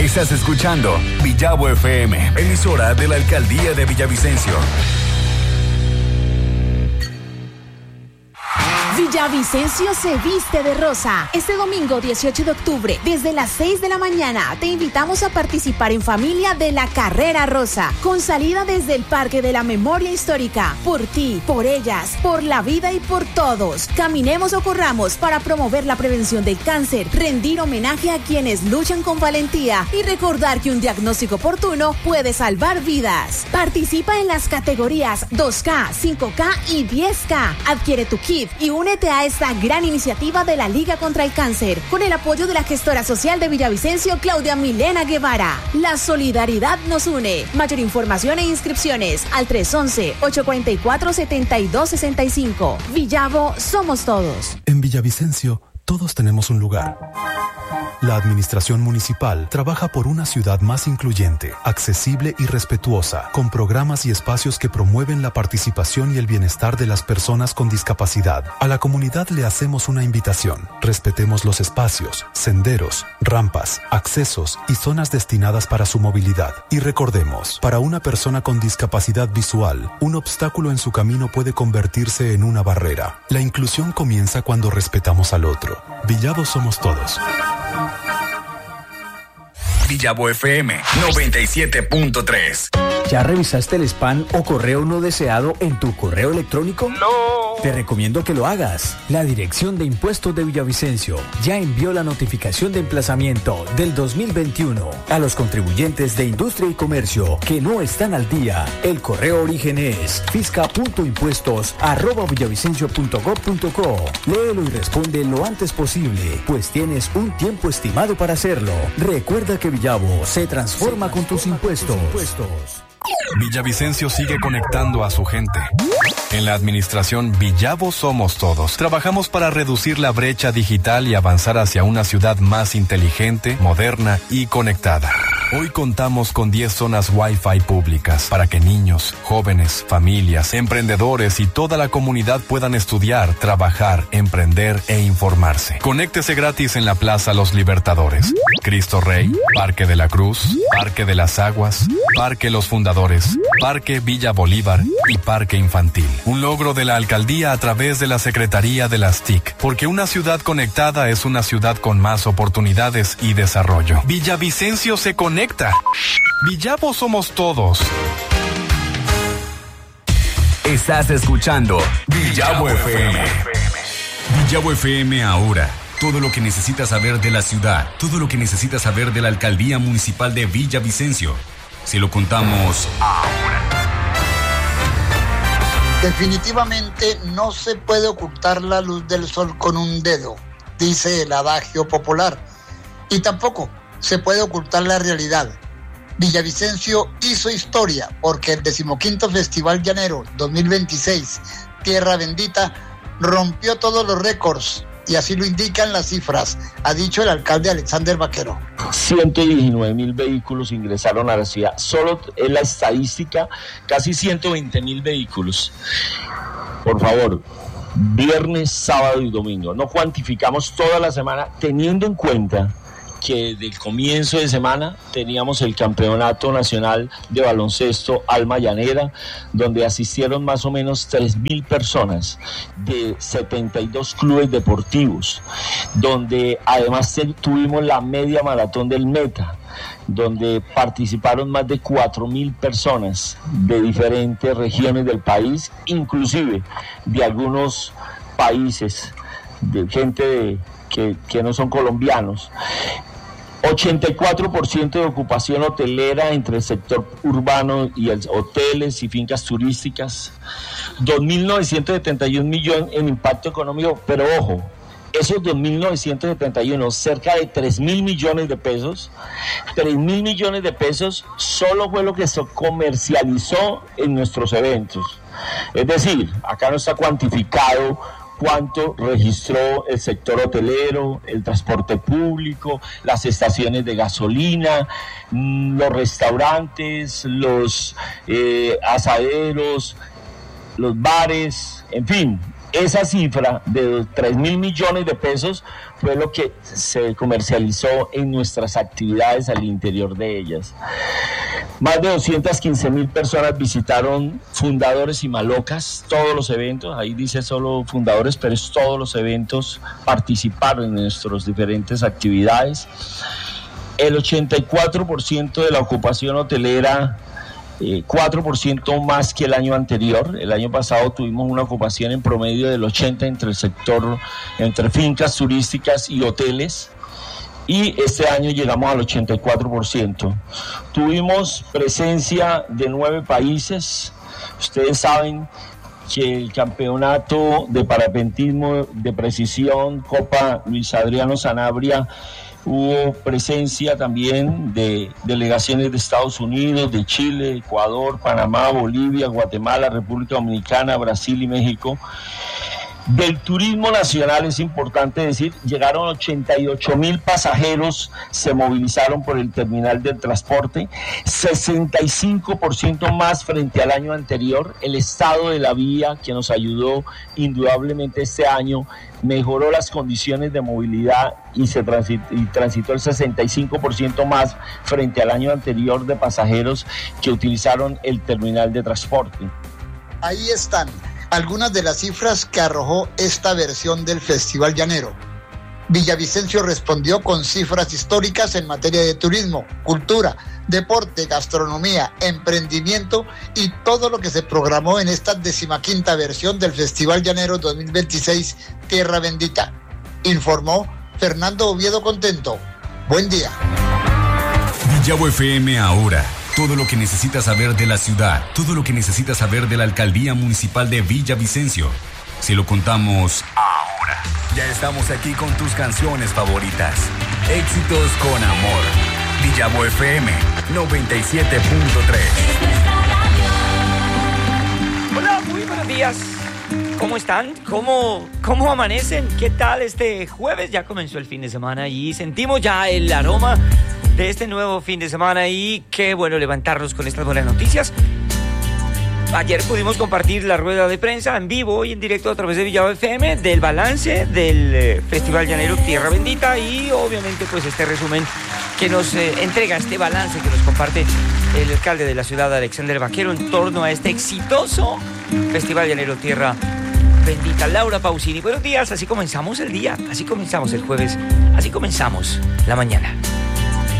Estás escuchando Villavo FM, emisora de la Alcaldía de Villavicencio. Villavicencio se viste de rosa. Este domingo 18 de octubre, desde las 6 de la mañana, te invitamos a participar en familia de la Carrera Rosa, con salida desde el Parque de la Memoria Histórica. Por ti, por ellas, por la vida y por todos. Caminemos o corramos para promover la prevención del cáncer, rendir homenaje a quienes luchan con valentía y recordar que un diagnóstico oportuno puede salvar vidas. Participa en las categorías 2K, 5K y 10K. Adquiere tu kit y únete a esta gran iniciativa de la Liga contra el Cáncer, con el apoyo de la gestora social de Villavicencio, Claudia Milena Guevara. La solidaridad nos une. Mayor información e inscripciones al 311-844-7265. Villavo, somos todos. En Villavicencio, todos tenemos un lugar. La administración municipal trabaja por una ciudad más incluyente, accesible y respetuosa, con programas y espacios que promueven la participación y el bienestar de las personas con discapacidad. A la comunidad le hacemos una invitación. Respetemos los espacios, senderos, rampas, accesos y zonas destinadas para su movilidad. Y recordemos, para una persona con discapacidad visual, un obstáculo en su camino puede convertirse en una barrera. La inclusión comienza cuando respetamos al otro. Villavo somos todos. Villavo FM 97.3. ¿Ya revisaste el spam o correo no deseado en tu correo electrónico? No. Te recomiendo que lo hagas. La Dirección de Impuestos de Villavicencio ya envió la notificación de emplazamiento del 2021 a los contribuyentes de industria y comercio que no están al día. El correo origen es fisca.impuestos@villavicencio.gov.co. Léelo y responde lo antes posible, pues tienes un tiempo estimado para hacerlo. Recuerda que Villavo se transforma con tus impuestos. Villavicencio sigue conectando a su gente. En la administración Villavo somos todos. Trabajamos para reducir la brecha digital y avanzar hacia una ciudad más inteligente, moderna y conectada. Hoy contamos con 10 zonas Wi-Fi públicas para que niños, jóvenes, familias, emprendedores y toda la comunidad puedan estudiar, trabajar, emprender e informarse. Conéctese gratis en la Plaza Los Libertadores, Cristo Rey, Parque de la Cruz, Parque de las Aguas, Parque Los Fundadores, Parque Villa Bolívar y Parque Infantil. Un logro de la alcaldía a través de la Secretaría de las TIC, porque una ciudad conectada es una ciudad con más oportunidades y desarrollo. Villavicencio se conecta. Villavo somos todos. Estás escuchando Villavo FM. Villavo FM ahora. Todo lo que necesitas saber de la ciudad, todo lo que necesitas saber de la Alcaldía Municipal de Villavicencio. Si lo contamos ahora. Definitivamente no se puede ocultar la luz del sol con un dedo, dice el adagio popular. Y tampoco se puede ocultar la realidad. Villavicencio hizo historia porque el 15º Festival Llanero 2026, Tierra Bendita, rompió todos los récords. Y así lo indican las cifras, ha dicho el alcalde Alexander Vaquero. 119,000 vehículos ingresaron a la ciudad. Solo en la estadística, casi 120,000 vehículos. Por favor, viernes, sábado y domingo. No cuantificamos toda la semana, teniendo en cuenta que desde el comienzo de semana teníamos el Campeonato Nacional de Baloncesto Alma Llanera, donde asistieron más o menos 3,000 personas de 72 clubes deportivos, donde además tuvimos la media maratón del Meta, donde participaron más de 4,000 personas de diferentes regiones del país, inclusive de algunos países, de gente que no son colombianos. 84% de ocupación hotelera entre el sector urbano y hoteles y fincas turísticas. 2.971 millones en impacto económico, pero ojo, esos 2.971, cerca de 3,000 millones de pesos, 3,000 millones de pesos solo fue lo que se comercializó en nuestros eventos. Es decir, acá no está cuantificado cuánto registró el sector hotelero, el transporte público, las estaciones de gasolina, los restaurantes, los asaderos, los bares, en fin. esa cifra de 3.000 millones de pesos fue lo que se comercializó en nuestras actividades al interior de ellas. Más de 215.000 personas visitaron Fundadores y Malocas, todos los eventos, ahí dice solo fundadores, pero es todos los eventos, participaron en nuestras diferentes actividades. El 84% de la ocupación hotelera, 4% más que el año anterior. El año pasado tuvimos una ocupación en promedio del 80% entre el sector, entre fincas turísticas y hoteles, y este año llegamos al 84%. Tuvimos presencia de 9 países. Ustedes saben que el campeonato de parapentismo de precisión Copa Luis Adriano Sanabria, hubo presencia también de delegaciones de Estados Unidos, de Chile, Ecuador, Panamá, Bolivia, Guatemala, República Dominicana, Brasil y México. Del turismo nacional es importante decir, llegaron 88.000 pasajeros, se movilizaron por el terminal del transporte, 65% más frente al año anterior. El estado de la vía, que nos ayudó indudablemente este año, mejoró las condiciones de movilidad y se transitó el 65% más frente al año anterior de pasajeros que utilizaron el terminal de transporte. Ahí están algunas de las cifras que arrojó esta versión del Festival Llanero. Villavicencio respondió con cifras históricas en materia de turismo, cultura, deporte, gastronomía, emprendimiento y todo lo que se programó en esta 15ª versión del Festival Llanero 2026 Tierra Bendita. Informó Fernando Oviedo Contento. Buen día. Villavo FM ahora. Todo lo que necesitas saber de la ciudad, todo lo que necesitas saber de la Alcaldía Municipal de Villavicencio. Se lo contamos ahora. Ya estamos aquí con tus canciones favoritas. Éxitos con amor. Villavo FM 97.3. Hola, muy buenos días. ¿Cómo están? ¿Cómo amanecen? ¿Qué tal este jueves? Ya comenzó el fin de semana y sentimos ya el aroma de este nuevo fin de semana, y qué bueno levantarnos con estas buenas noticias. Ayer pudimos compartir la rueda de prensa en vivo y en directo a través de Villavo FM del balance del Festival Llanero Tierra Bendita, y obviamente pues este resumen que nos entrega, este balance que nos comparte el alcalde de la ciudad, Alexander Vaquero, en torno a este exitoso Festival Llanero Tierra Bendita. Laura Pausini, buenos días. Así comenzamos el día, así comenzamos el jueves, así comenzamos la mañana.